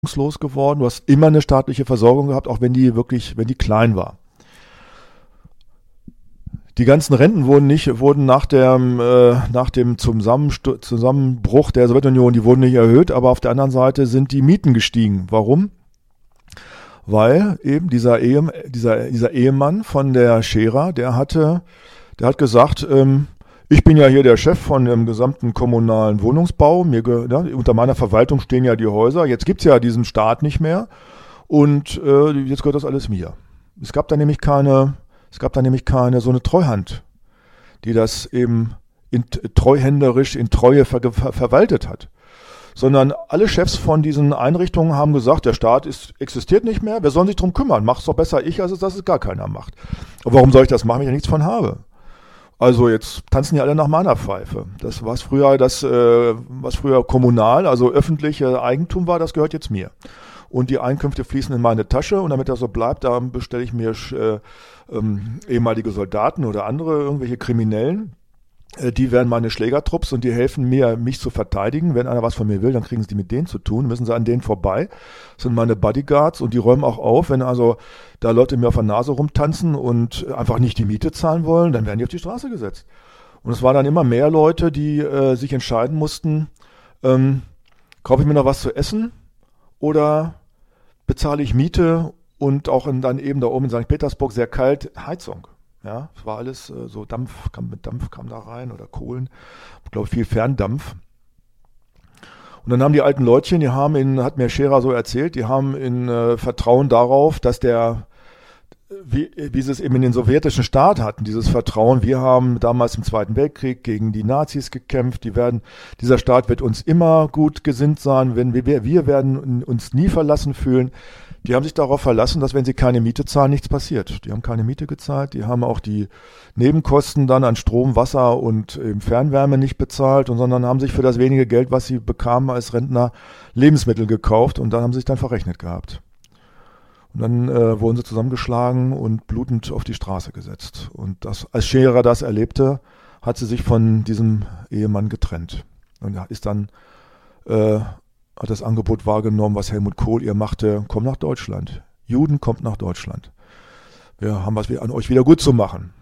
los geworden. Du hast immer eine staatliche Versorgung gehabt, auch wenn die klein war. Die ganzen Renten wurden nach dem Zusammenbruch der Sowjetunion, die wurden nicht erhöht, aber auf der anderen Seite sind die Mieten gestiegen. Warum? Weil eben dieser Ehemann von der Scherer, der hat gesagt, ich bin ja hier der Chef von dem gesamten kommunalen Wohnungsbau. Unter meiner Verwaltung stehen ja die Häuser. Jetzt gibt's ja diesen Staat nicht mehr und jetzt gehört das alles mir. Es gab da nämlich keine so eine Treuhand, die das eben treuhänderisch in Treue verwaltet hat. Sondern alle Chefs von diesen Einrichtungen haben gesagt, der Staat existiert nicht mehr, wer soll sich drum kümmern? Mach's doch besser ich, als dass es gar keiner macht. Aber warum soll ich das machen, wenn ich ja nichts von habe? Also jetzt tanzen die alle nach meiner Pfeife. Das, was früher kommunal, also öffentliche Eigentum war, das gehört jetzt mir. Und die Einkünfte fließen in meine Tasche und damit das so bleibt, da bestelle ich mir ehemalige Soldaten oder irgendwelche Kriminellen. Die werden meine Schlägertrupps und die helfen mir, mich zu verteidigen. Wenn einer was von mir will, dann kriegen sie mit denen zu tun, müssen sie an denen vorbei. Das sind meine Bodyguards und die räumen auch auf. Wenn also da Leute mir auf der Nase rumtanzen und einfach nicht die Miete zahlen wollen, dann werden die auf die Straße gesetzt. Und es waren dann immer mehr Leute, die sich entscheiden mussten, kaufe ich mir noch was zu essen oder bezahle ich Miete und auch dann eben da oben in St. Petersburg sehr kalt Heizung. Ja, es war alles so Dampf kam da rein oder Kohlen, ich glaube viel Ferndampf. Und dann haben die alten Leutchen, hat mir Scherer so erzählt, die haben in Vertrauen darauf, dass wie sie es eben in den sowjetischen Staat hatten, dieses Vertrauen, wir haben damals im Zweiten Weltkrieg gegen die Nazis gekämpft, dieser Staat wird uns immer gut gesinnt sein, wir werden uns nie verlassen fühlen. Die haben sich darauf verlassen, dass wenn sie keine Miete zahlen, nichts passiert. Die haben keine Miete gezahlt, die haben auch die Nebenkosten dann an Strom, Wasser und Fernwärme nicht bezahlt, sondern haben sich für das wenige Geld, was sie bekamen als Rentner, Lebensmittel gekauft und dann haben sie sich dann verrechnet gehabt. Und dann wurden sie zusammengeschlagen und blutend auf die Straße gesetzt. Und als Scherer das erlebte, hat sie sich von diesem Ehemann getrennt. Und ist dann hat das Angebot wahrgenommen, was Helmut Kohl ihr machte, komm nach Deutschland. Juden, kommt nach Deutschland. Wir haben was an euch wieder gut zu machen.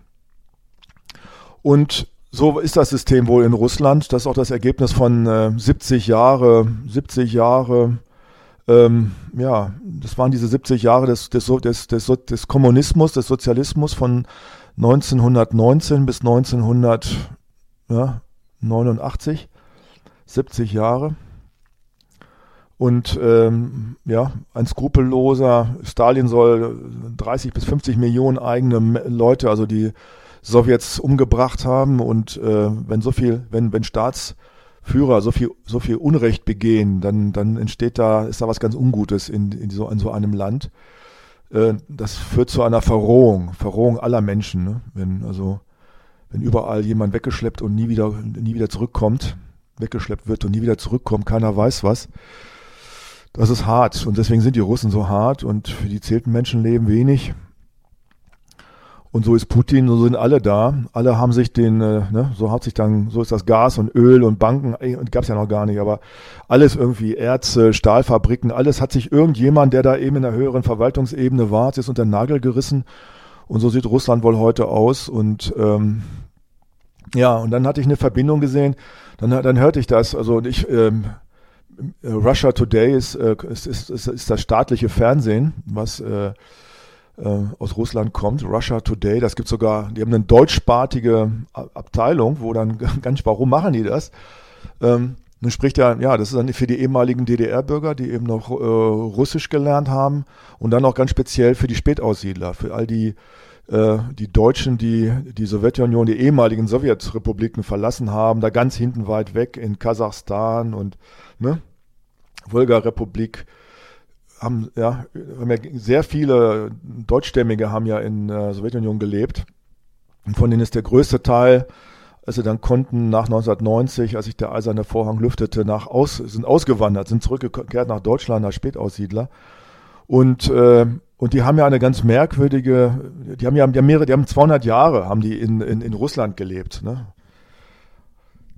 Und so ist das System wohl in Russland. Das ist auch das Ergebnis von 70 Jahre, das waren diese 70 Jahre des Kommunismus, des Sozialismus von 1919 bis 1989. 70 Jahre. Und ein skrupelloser Stalin soll 30 bis 50 Millionen eigene Leute, also die Sowjets, umgebracht haben. Und wenn Staatsführer so viel Unrecht begehen, dann ist da was ganz Ungutes in so einem Land. Das führt zu einer Verrohung aller Menschen. Ne? Wenn überall jemand weggeschleppt und nie wieder zurückkommt, weggeschleppt wird und nie wieder zurückkommt, keiner weiß was. Das ist hart und deswegen sind die Russen so hart und für die zählten Menschenleben wenig. Und so ist Putin, so sind alle da. Alle haben sich so ist das Gas und Öl und Banken, gab's ja noch gar nicht, aber alles irgendwie Erze, Stahlfabriken, alles hat sich irgendjemand, der da eben in der höheren Verwaltungsebene war, jetzt unter den Nagel gerissen. Und so sieht Russland wohl heute aus. Und und dann hatte ich eine Verbindung gesehen, dann hörte ich das, Russia Today ist das staatliche Fernsehen, was aus Russland kommt. Russia Today, die haben eine deutschsprachige Abteilung, wo dann warum machen die das? Nun spricht das ist dann für die ehemaligen DDR-Bürger, die eben noch Russisch gelernt haben und dann auch ganz speziell für die Spätaussiedler, für all die Deutschen, die Sowjetunion, die ehemaligen Sowjetrepubliken verlassen haben, da ganz hinten weit weg in Kasachstan und Wolga-Republik haben sehr viele Deutschstämmige haben ja in der Sowjetunion gelebt. Und von denen ist der größte Teil, als sie dann konnten, nach 1990, als sich der eiserne Vorhang lüftete, sind ausgewandert, sind zurückgekehrt nach Deutschland als Spätaussiedler. Und die haben ja eine ganz merkwürdige, die haben 200 Jahre haben die in Russland gelebt, ne?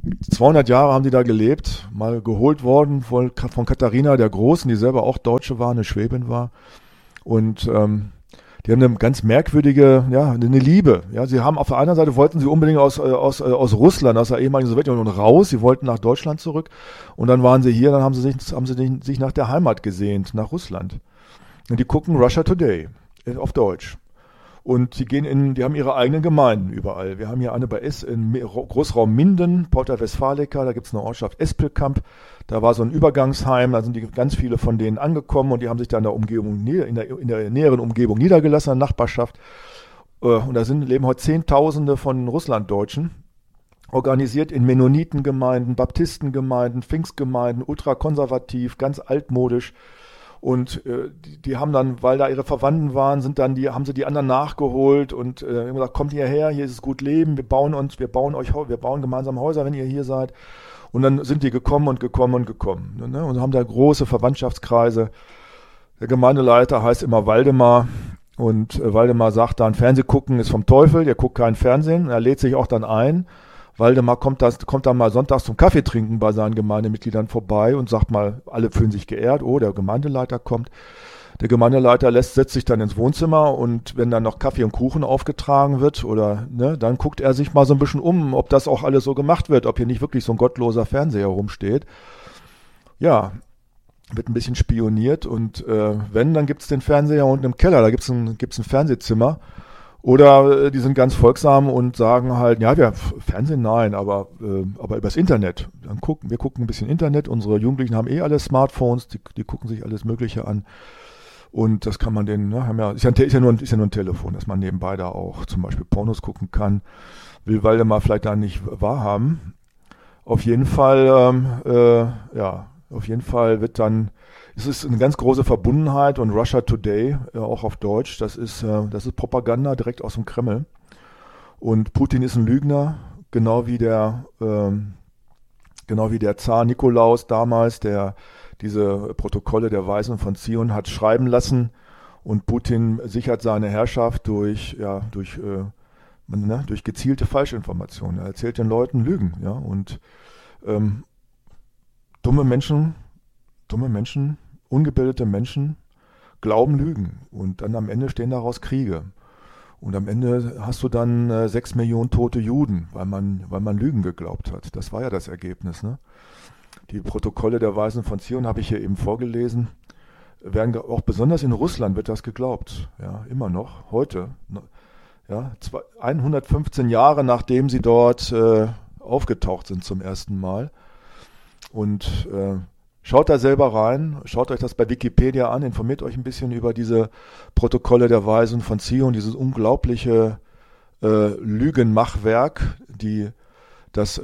200 Jahre haben die da gelebt, mal geholt worden von Katharina der Großen, die selber auch Deutsche war, eine Schwäbin war. Und die haben eine ganz merkwürdige, ja, eine Liebe. Ja, sie haben auf der einen Seite wollten sie unbedingt aus Russland, aus der ehemaligen Sowjetunion raus. Sie wollten nach Deutschland zurück. Und dann waren sie hier, dann haben sie sich nach der Heimat gesehnt, nach Russland. Und die gucken Russia Today auf Deutsch. Und die haben ihre eigenen Gemeinden überall. Wir haben hier eine bei in Großraum Minden, Porta Westfalica, da gibt es eine Ortschaft Espelkamp. Da war so ein Übergangsheim, da sind ganz viele von denen angekommen und die haben sich da in der Umgebung, in der näheren Umgebung niedergelassen, in der Nachbarschaft. Und da leben heute Zehntausende von Russlanddeutschen, organisiert in Mennonitengemeinden, Baptistengemeinden, Pfingstgemeinden, ultrakonservativ, ganz altmodisch. Und die haben dann, weil da ihre Verwandten waren, haben sie die anderen nachgeholt und haben gesagt, kommt hierher, hier ist es gut leben, wir bauen gemeinsam Häuser, wenn ihr hier seid. Und dann sind die gekommen und ne? Und haben da große Verwandtschaftskreise. Der Gemeindeleiter heißt immer Waldemar und Waldemar sagt dann, Fernsehgucken ist vom Teufel, der guckt kein Fernsehen, er lädt sich auch dann ein. Waldemar kommt dann mal sonntags zum Kaffee trinken bei seinen Gemeindemitgliedern vorbei und sagt mal, alle fühlen sich geehrt, oh, der Gemeindeleiter kommt. Der Gemeindeleiter setzt sich dann ins Wohnzimmer und wenn dann noch Kaffee und Kuchen aufgetragen wird oder, ne, dann guckt er sich mal so ein bisschen um, ob das auch alles so gemacht wird, ob hier nicht wirklich so ein gottloser Fernseher rumsteht. Ja, wird ein bisschen spioniert und dann gibt's den Fernseher unten im Keller, da gibt's ein Fernsehzimmer. Oder die sind ganz folgsam und sagen halt, ja, wir Fernsehen nein, aber übers Internet. Wir gucken ein bisschen Internet. Unsere Jugendlichen haben alle Smartphones, die gucken sich alles Mögliche an. Und das kann man denen, ne, ist ja nur ein Telefon, dass man nebenbei da auch zum Beispiel Pornos gucken kann. Will Waldemar vielleicht da nicht wahrhaben. Auf jeden Fall wird dann, es ist eine ganz große Verbundenheit und Russia Today, auch auf Deutsch, das ist Propaganda direkt aus dem Kreml. Und Putin ist ein Lügner, genau wie der Zar Nikolaus damals, der diese Protokolle der Weisen von Zion hat schreiben lassen. Und Putin sichert seine Herrschaft durch gezielte Falschinformationen. Er erzählt den Leuten Lügen, ja, und dumme Menschen, ungebildete Menschen glauben Lügen und dann am Ende stehen daraus Kriege. Und am Ende hast du dann 6 Millionen tote Juden, weil man Lügen geglaubt hat. Das war ja das Ergebnis, ne? Die Protokolle der Weisen von Zion habe ich hier eben vorgelesen. Auch besonders in Russland wird das geglaubt, ja, immer noch, heute. Ja, 115 Jahre nachdem sie dort aufgetaucht sind zum ersten Mal. Und schaut da selber rein, schaut euch das bei Wikipedia an, informiert euch ein bisschen über diese Protokolle der Weisen von Zion, dieses unglaubliche Lügenmachwerk, das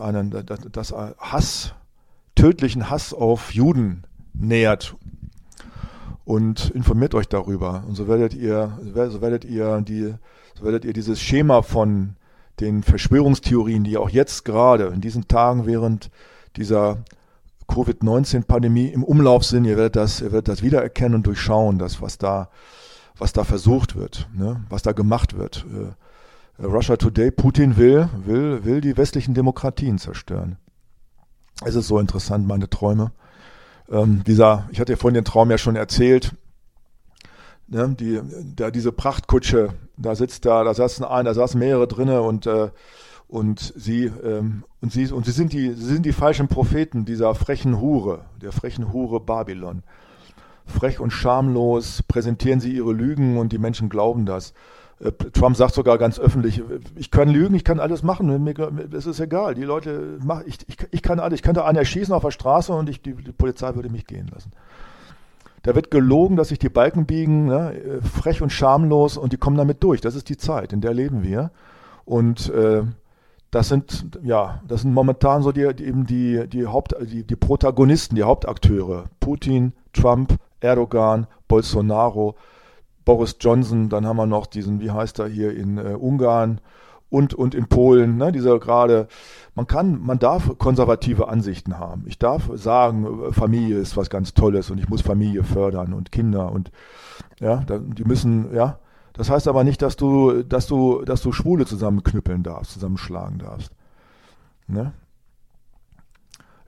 tödlichen Hass auf Juden nährt. Und informiert euch darüber. Und so werdet ihr dieses Schema von den Verschwörungstheorien, die auch jetzt gerade in diesen Tagen während dieser Covid-19-Pandemie im Umlauf sind, ihr werdet das wiedererkennen und durchschauen, was da versucht wird, ne? Was da gemacht wird. Russia Today, Putin will die westlichen Demokratien zerstören. Es ist so interessant, meine Träume. Ich hatte ja vorhin den Traum ja schon erzählt, ne? Diese Prachtkutsche, da saßen mehrere drinne und sie sind die falschen Propheten der frechen Hure Babylon. Frech und schamlos präsentieren sie ihre Lügen und die Menschen glauben das. Trump sagt sogar ganz öffentlich, ich kann lügen, ich kann alles machen, es ist egal, die Leute, ich kann alles, ich könnte einen erschießen auf der Straße und die Polizei würde mich gehen lassen. Da wird gelogen, dass sich die Balken biegen, ne, frech und schamlos und die kommen damit durch. Das ist die Zeit, in der leben wir. Und das sind momentan so die Protagonisten, die Hauptakteure. Putin, Trump, Erdogan, Bolsonaro, Boris Johnson, dann haben wir noch diesen, wie heißt er hier in Ungarn und in Polen, ne, man darf konservative Ansichten haben. Ich darf sagen, Familie ist was ganz Tolles und ich muss Familie fördern und Kinder und ja, die müssen, ja. Das heißt aber nicht, dass du Schwule zusammenschlagen darfst. Ne?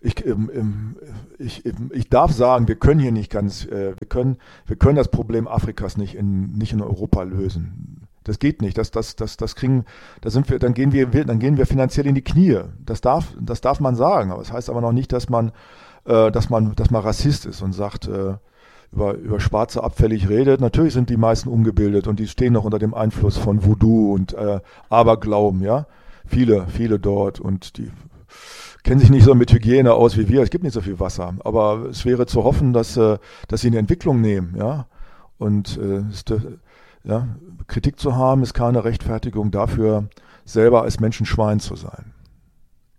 ich darf sagen, wir können hier nicht ganz, wir können das Problem Afrikas nicht in Europa lösen. Das geht nicht. Das kriegen, dann gehen wir finanziell in die Knie. Das darf man sagen. Aber das heißt aber noch nicht, dass man Rassist ist und sagt, über Schwarze abfällig redet. Natürlich sind die meisten ungebildet und die stehen noch unter dem Einfluss von Voodoo und Aberglauben, ja. Viele dort und die kennen sich nicht so mit Hygiene aus wie wir. Es gibt nicht so viel Wasser. Aber es wäre zu hoffen, dass sie eine Entwicklung nehmen, ja. Und ja, Kritik zu haben, ist keine Rechtfertigung dafür, selber als Menschenschwein zu sein.